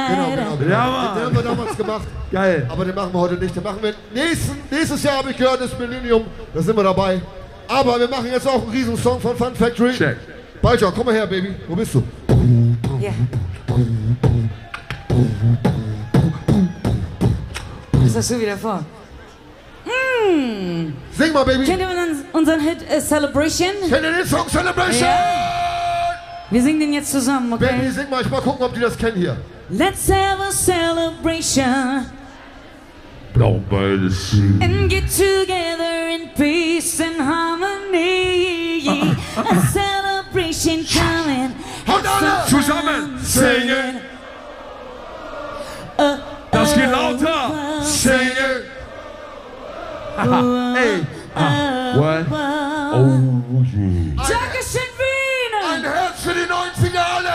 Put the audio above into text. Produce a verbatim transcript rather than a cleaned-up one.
Genau, genau, genau. Ja, Mann. Den haben wir damals gemacht. Geil. Aber den machen wir heute nicht. Den machen wir nächsten, nächstes Jahr, habe ich gehört, das Millennium. Da sind wir dabei. Aber wir machen jetzt auch einen riesen Song von Fun Factory. Check. Balcha, komm mal her, Baby. Wo bist du? Ja. Was hast du wieder vor? Hm. Sing mal, Baby. Kennt ihr unseren, unseren Hit äh, Celebration? Kennt ihr den Song Celebration? Ja. Wir singen den jetzt zusammen, okay? Baby, sing mal. Ich mal gucken, ob die das kennen hier. Let's have a celebration Down by the sea. and get together in peace and harmony. A celebration coming. Und alle Zusammen singen. Uh, Das geht lauter. Singen. Ey. Ah. What? Oh, yeah. Jump